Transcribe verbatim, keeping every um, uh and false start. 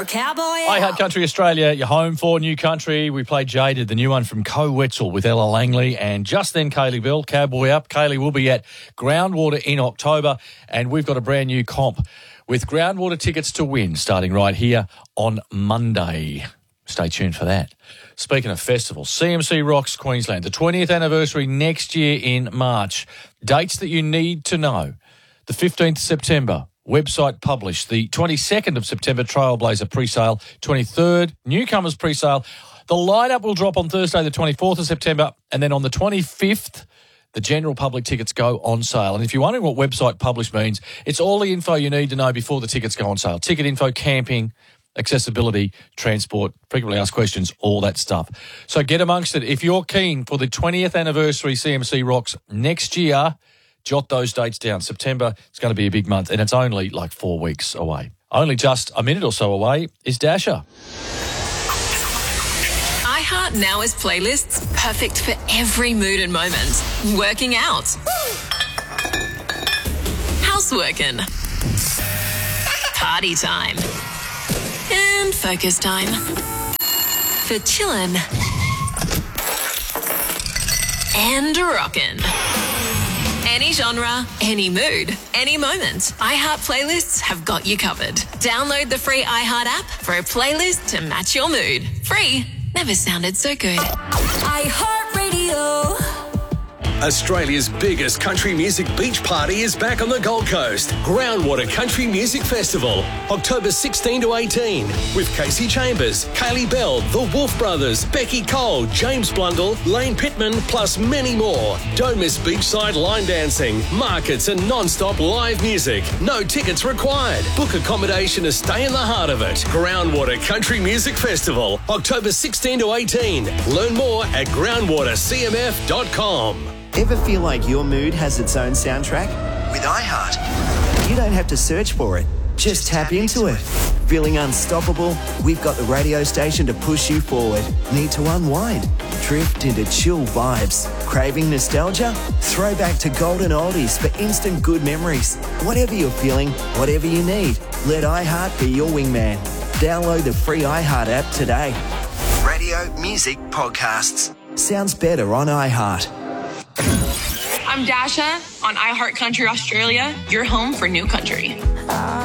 for Cowboy Hi, Hard Country Australia, your home for New Country. We played Jaded, the new one from Co Wetzel with Ella Langley, and just then Kaylee Bell, Cowboy Up. Kaylee will be at Groundwater in October, and we've got a brand new comp with Groundwater tickets to win starting right here on Monday. Stay tuned for that. Speaking of festivals, C M C Rocks Queensland, the twentieth anniversary next year in March. Dates that you need to know. The fifteenth of September, website published. The twenty-second of September, Trailblazer pre-sale. twenty-third, Newcomers pre-sale. The lineup will drop on Thursday, the twenty-fourth of September, and then on the twenty-fifth, the general public tickets go on sale. And if you're wondering what website published means, it's all the info you need to know before the tickets go on sale. Ticket info, camping, accessibility, transport, frequently asked questions, all that stuff. So get amongst it. If you're keen for the twentieth anniversary C M C Rocks next year, jot those dates down. September, it's going to be a big month, and it's only like four weeks away. Only just a minute or so away is Dasher. iHeart now has playlists perfect for every mood and moment. Working out. Houseworking. Party time. And focus time. For chillin'. And rockin'. Any genre, any mood, any moment. iHeart playlists have got you covered. Download the free iHeart app for a playlist to match your mood. Free never sounded so good. iHeartRadio. Australia's biggest country music beach party is back on the Gold Coast. Groundwater Country Music Festival, October sixteenth to eighteenth, with Casey Chambers, Kaylee Bell, The Wolf Brothers, Becky Cole, James Blundell, Lane Pittman, plus many more. Don't miss beachside line dancing, markets and non-stop live music. No tickets required. Book accommodation to stay in the heart of it. Groundwater Country Music Festival, October sixteenth to eighteenth. Learn more at groundwater c m f dot com. Ever feel like your mood has its own soundtrack? With iHeart, you don't have to search for it. Just tap into it. Feeling unstoppable? We've got the radio station to push you forward. Need to unwind? Drift into chill vibes. Craving nostalgia? Throw back to golden oldies for instant good memories. Whatever you're feeling, whatever you need, let iHeart be your wingman. Download the free iHeart app today. Radio, music, podcasts. Sounds better on iHeart. I'm Dasha on iHeart Country Australia, your home for new country.